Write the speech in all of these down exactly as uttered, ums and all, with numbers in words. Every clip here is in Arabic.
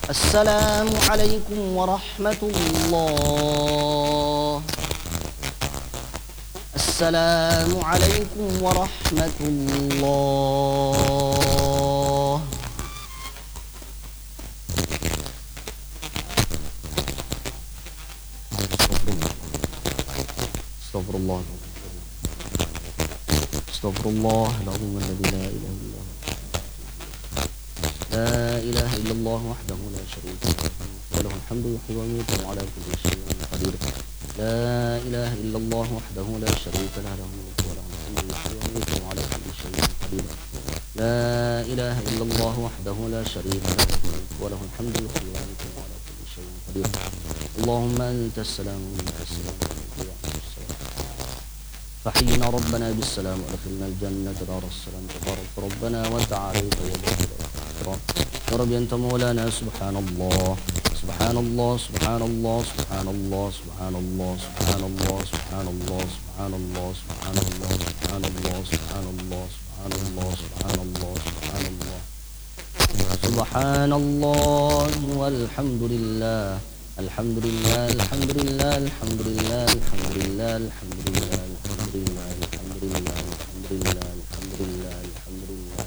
السلام عليكم ورحمة الله. السلام عليكم ورحمة الله. استغفر الله استغفر الله العظيم الذي لا إله إلا هو لا إله إلا الله وحده لا شريك له وله الحمد يحيي ويميت وعلى كل شيء قدير. لا إله إلا الله وحده لا شريك له له الملك وله الحمد يحيي ويميت وعلى كل شيء قدير. لا إله إلا الله وحده لا شريك له له الملك وله الحمد يحيي ويميت وعلى كل شيء قدير. اللهم أنت السلام ومنك السلام فحينا ربنا بالسلام وادخلنا الجنة دار السلام. تبارك ربنا وتعاليت وجهك يا رب أنت مولانا. سبحان الله سبحان الله سبحان الله سبحان الله سبحان الله سبحان الله سبحان الله سبحان الله سبحان الله سبحان الله سبحان الله سبحان الله سبحان الله سبحان الله سبحان الله والحمد لله. الحمد لله الحمد لله الحمد لله الحمد لله الحمد لله الحمد لله الحمد لله الحمد لله الحمد لله الحمد لله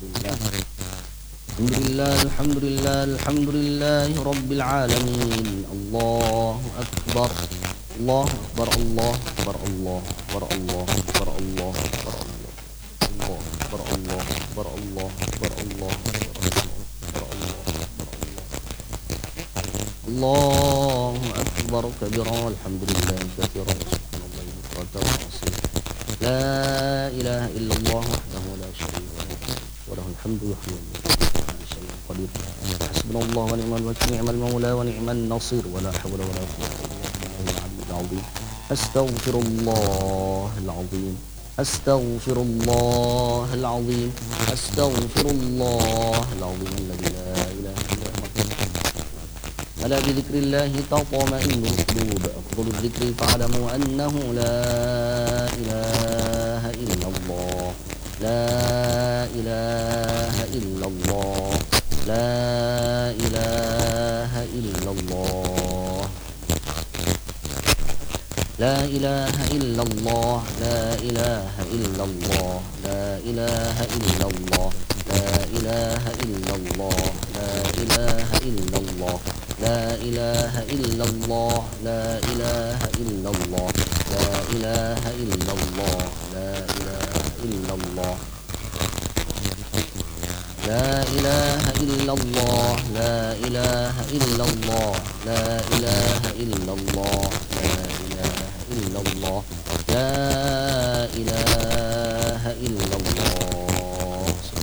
الحمد لله الحمد لله الحمد لله رب العالمين. الله أكبر الله أكبر الله أكبر الله أكبر الله أكبر الله أكبر الله أكبر الله أكبر الله أكبر الله الله أكبر كبيرا والحمد لله كثيرا سبحان الله بكرة وأصيلا. لا إله إلا الله وحده لا شريك له وله الحمد يحيي ويميت وعلى كل شيء قدير. حسبنا الله ونعم الوكيل نعم المولى ونعم النصير ولا حول ولا قوة إلا بالله العلي العظيم. أستغفر الله العظيم أستغفر الله العظيم أستغفر الله العظيم الذي لا إله إلا هو. ألا بذكر الله تطمئن القلوب. أفضل الذكر فاعلموا أنه لا إله إلا الله. لا إله إلا الله. لا إله إلا الله. لا إله إلا الله. لا إله إلا الله. لا إله إلا الله. لا إله إلا الله. لا إله إلا الله. لا إله إلا الله. لا إله إلا الله. لا إله إلا الله. لا إله إلا الله. لا إله إلا الله. لا إله إلا الله. لا إله إلا الله. لا إله إلا الله. لا إله إلا الله.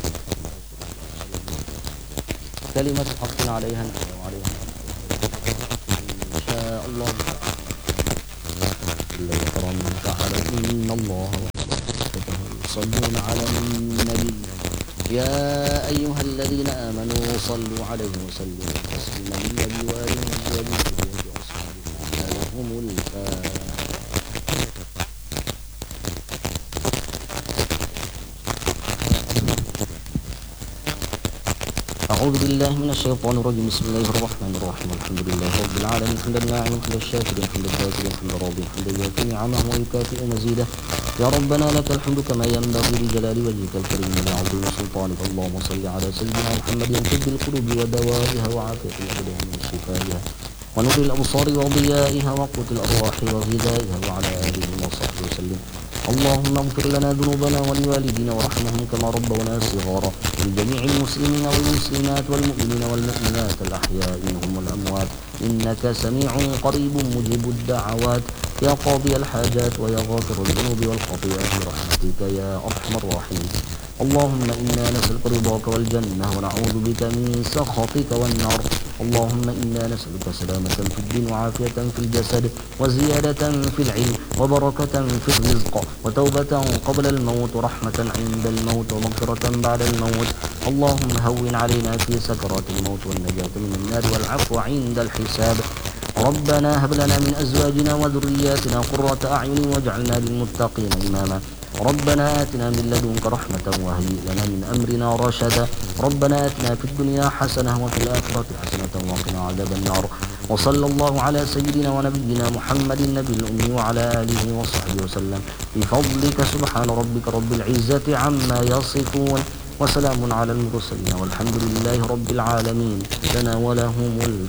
كلمة حق عليها وعليها إن شاء الله. إلا يقرأ تعالى إن الله وملائكته يصلون على النبي يا أيها الذين آمنوا صلوا عليه وسلموا تسليما. للنبي وآله وأزواجه وأصحابه لهم الفاتحة. أعوذ بالله من الشيطان الرجيم. بسم الله الرحمن الرحيم. الحمد لله رب العالمين حمدا ناعما حمدا الشاكرين حمدا الذاكرين حمدا راضين حمدا يوافي نعمه ويكافئ مزيده. يا ربنا لك الحمد كما ينبغي لجلال وجهك الكريم ولعظيم سلطانك. اللهم صل على سيدنا محمد طب القلوب ودوائها وعافية الأبدان وشفائها ونور الأبصار وضيائها وقوت الأرواح وغذائها وعلى آله وصحبه وسلم. اللهم اغفر لنا ذنوبنا ولوالدينا وارحمهم كما ربونا صغارا. لجميع المسلمين والمسلمات والمؤمنين والمؤمنات الأحياء منهم والأموات إنك سميع قريب مجيب الدعوات. يا قاضي الحاجات ويا غافر الذنوب والخطيئات برحمتك يا أرحم الراحمين. اللهم إنا نسألك رضاك والجنة ونعوذ بك من سخطك والنار. اللهم إنا نسألك سلامة في الدين وعافية في الجسد وزيادة في العلم وبركة في الرزق وتوبة قبل الموت ورحمة عند الموت ومغفرة بعد الموت. اللهم هون علينا في سكرات الموت والنجاة من النار والعفو عند الحساب. ربنا هب لنا من أزواجنا وذرياتنا قرة أعين واجعلنا للمتقين إماما. ربنا آتنا من لدنك رحمة وهيئ لنا من أمرنا رشدا ربنا آتنا في الدنيا حسنة وفي الآخرة حسنة وقنا عذاب النار وصلى الله على سيدنا ونبينا محمد النبي الأمي وعلى آله وصحبه وسلم بفضلك سبحان ربك رب العزة عما يصفون وسلام على المرسلين والحمد لله رب العالمين لنا ولهم